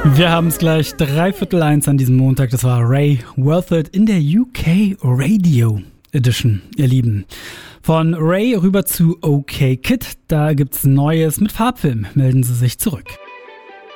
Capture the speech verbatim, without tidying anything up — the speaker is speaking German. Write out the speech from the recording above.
Wir haben es gleich dreiviertel eins an diesem Montag. Das war Ray Worth It in der U K Radio Edition, ihr Lieben. Von Ray rüber zu OK Kid. Da gibt's Neues mit Farbfilm. Melden Sie sich zurück.